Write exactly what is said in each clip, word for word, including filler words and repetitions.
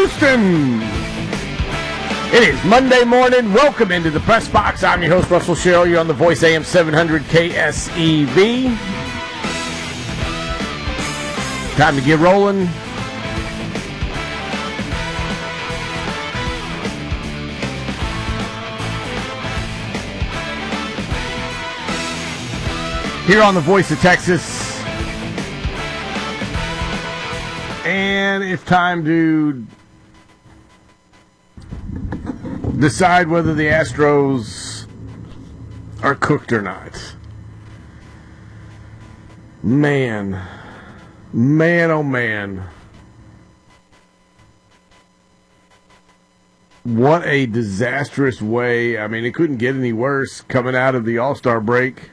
Houston. It is Monday morning. Welcome into the press box. I'm your host, Russell Sherrill. You're on the Voice A M seven hundred K S E V. Time to get rolling. Here on the Voice of Texas. And it's time to decide whether the Astros are cooked or not. Man. Man, oh man. What a disastrous way. I mean, it couldn't get any worse coming out of the All-Star break.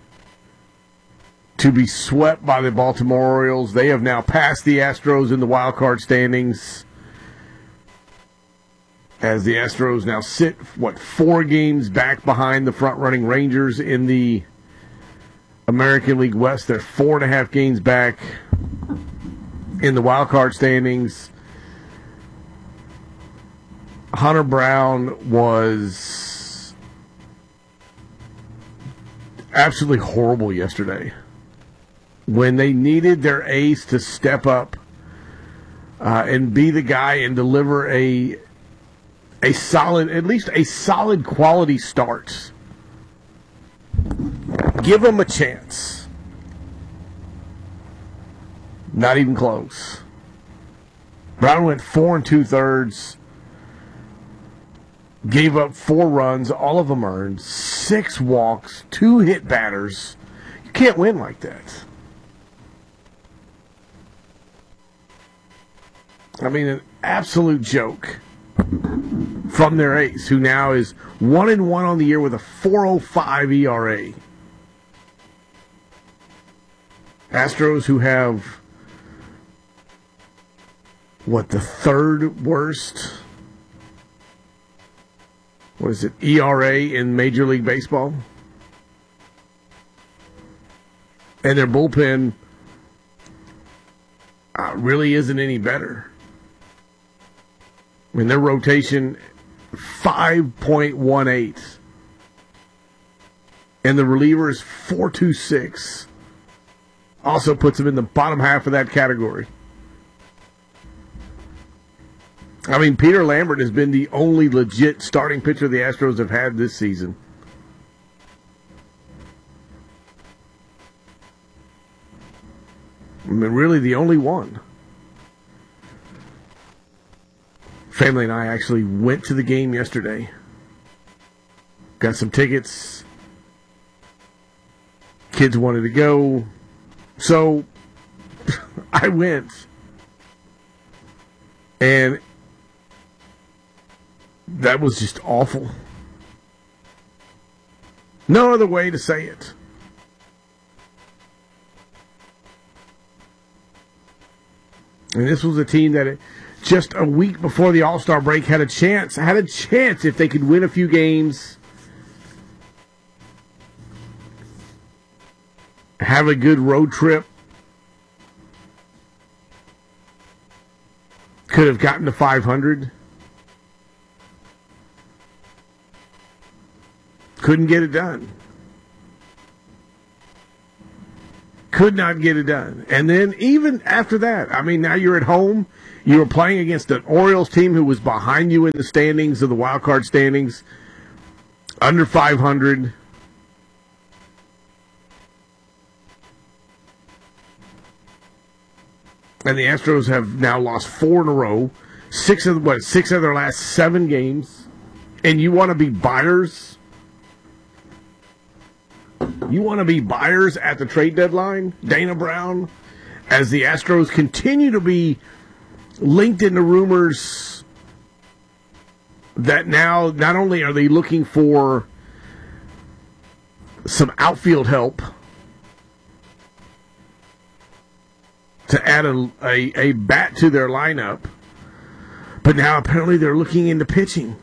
To be swept by the Baltimore Orioles. They have now passed the Astros in the wild card standings. As the Astros now sit, what, four games back behind the front-running Rangers in the American League West. They're four and a half games back in the wild card standings. Hunter Brown was absolutely horrible yesterday. When they needed their ace to step up uh, and be the guy and deliver a a solid, at least a solid quality start, give them a chance. Not even close. Brown went four and two thirds, gave up four runs, all of them earned, six walks, two hit batters. You can't win like that. I mean, an absolute joke from their ace, who now is one and one on the year with a four oh five E R A. Astros, who have what, the third worst, what is it, E R A in Major League Baseball, and their bullpen uh, really isn't any better. I mean, their rotation, five point one eight. And the reliever is four two six. Also puts them in the bottom half of that category. I mean, Peter Lambert has been the only legit starting pitcher the Astros have had this season. I mean, really the only one. Family and I actually went to the game yesterday. Got some tickets. Kids wanted to go. So I went. And that was just awful. No other way to say it. And this was a team that... It, just a week before the All-Star break, had a chance, had a chance if they could win a few games, have a good road trip, could have gotten to five hundred. Couldn't get it done. Could not get it done. And then even after that, I mean, now you're at home. You were playing against an Orioles team who was behind you in the standings of the wild card standings, under five hundred. And the Astros have now lost four in a row, six of what six of their last seven games. And you want to be buyers? You want to be buyers at the trade deadline, Dana Brown, as the Astros continue to be linked into rumors that now not only are they looking for some outfield help to add a, a, a bat to their lineup, but now apparently they're looking into pitching.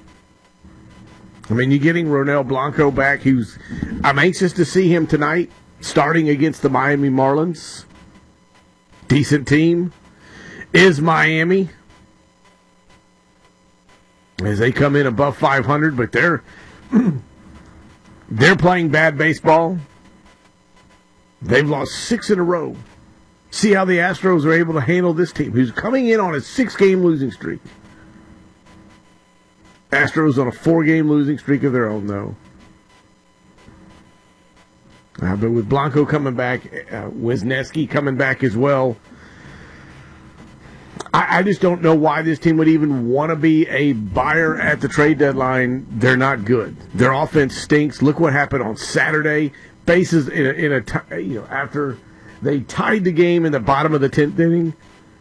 I mean, you're getting Ronel Blanco back. Who's, I'm anxious to see him tonight starting against the Miami Marlins. Decent team is Miami, as they come in above five hundred, but they're they're playing bad baseball. They've lost six in a row. See how the Astros are able to handle this team, who's coming in on a six-game losing streak. Astros on a four-game losing streak of their own, though. Uh, but with Blanco coming back, uh, Wisniewski coming back as well, I, I just don't know why this team would even want to be a buyer at the trade deadline. They're not good. Their offense stinks. Look what happened on Saturday. Bases in a, in a t- you know after they tied the game in the bottom of the tenth inning.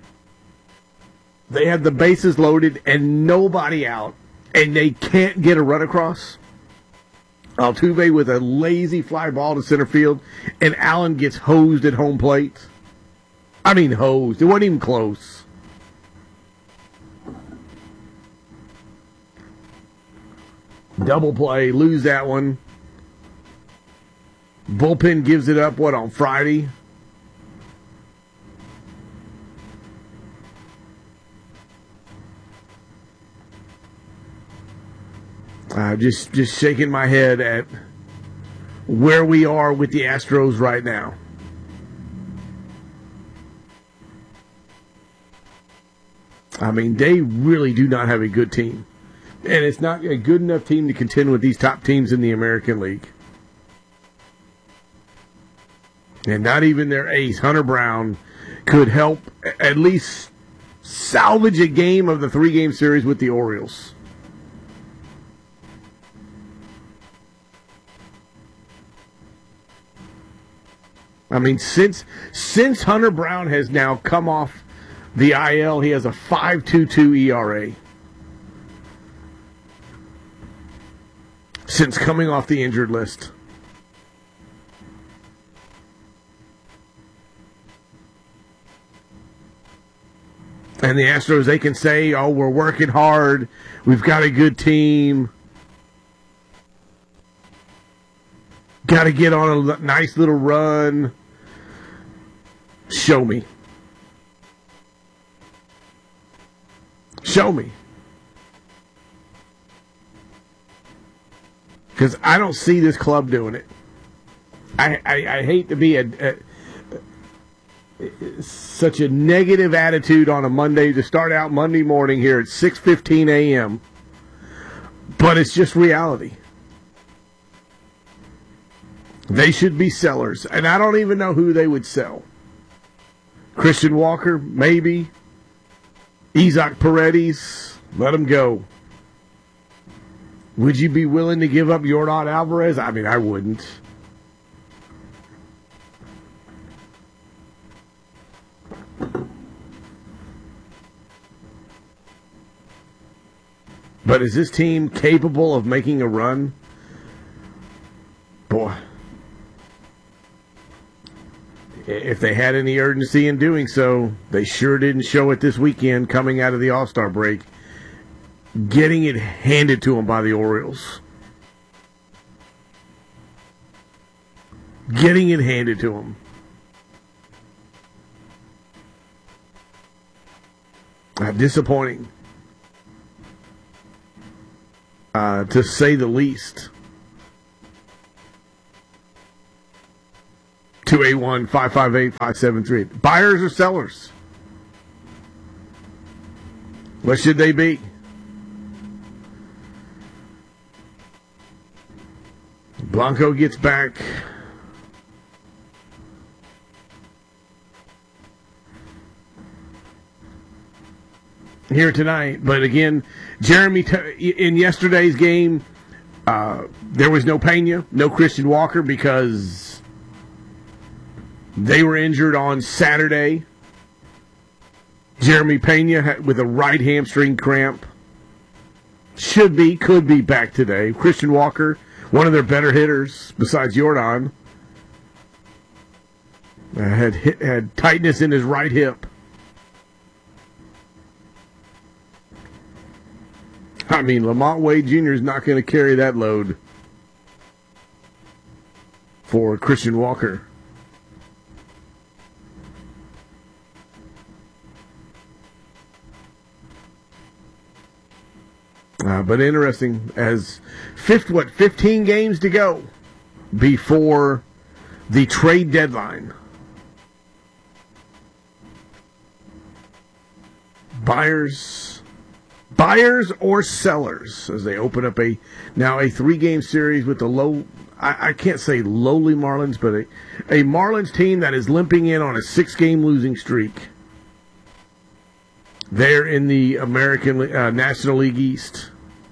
They had the bases loaded and nobody out, and they can't get a run across. Altuve with a lazy fly ball to center field, and Allen gets hosed at home plate. I mean hosed. It wasn't even close. Double play, lose that one. Bullpen gives it up, what, on Friday? Uh, just just shaking my head at where we are with the Astros right now. I mean, they really do not have a good team. And it's not a good enough team to contend with these top teams in the American League. And not even their ace, Hunter Brown, could help at least salvage a game of the three-game series with the Orioles. I mean, since since Hunter Brown has now come off the I L, he has a five point two two E R A. Since coming off the injured list. And the Astros, they can say, oh, we're working hard. We've got a good team. Got to get on a nice little run. Show me. Show me. Because I don't see this club doing it. I, I, I hate to be a, a, a such a negative attitude on a Monday to start out Monday morning here at six fifteen a.m. But it's just reality. They should be sellers. And I don't even know who they would sell. Christian Walker, maybe. Isaac Paredes, let him go. Would you be willing to give up Yordan Alvarez? I mean, I wouldn't. But is this team capable of making a run? Boy. If they had any urgency in doing so, they sure didn't show it this weekend coming out of the All-Star break. Getting it handed to them by the Orioles. Getting it handed to them. Uh, disappointing. Uh, to say the least. two eight one, five five eight, five seven three eight. Buyers or sellers? What should they be? Blanco gets back. Here tonight. But again, Jeremy, t- in yesterday's game, uh, there was no Pena, no Christian Walker because they were injured on Saturday. Jeremy Pena with a right hamstring cramp. Should be, could be back today. Christian Walker, one of their better hitters besides Yordan, uh, had hit, had tightness in his right hip. I mean, Lamont Wade Junior is not going to carry that load. for Christian Walker. Uh, but interesting, as fifth, what, fifteen games to go before the trade deadline. Buyers, buyers or sellers, as they open up a now a three-game series with the low, I, I can't say lowly Marlins, but a, a Marlins team that is limping in on a six-game losing streak. They're in the American uh, National League East.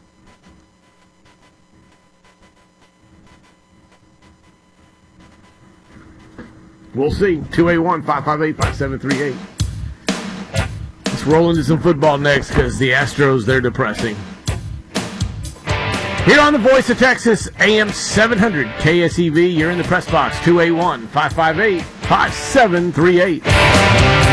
We'll see. two eight one, five five eight, five seven three eight. Let's roll into some football next because the Astros, they're depressing. Here on the Voice of Texas, A M seven hundred K S E V, you're in the press box, two eight one, five five eight, five seven three eight.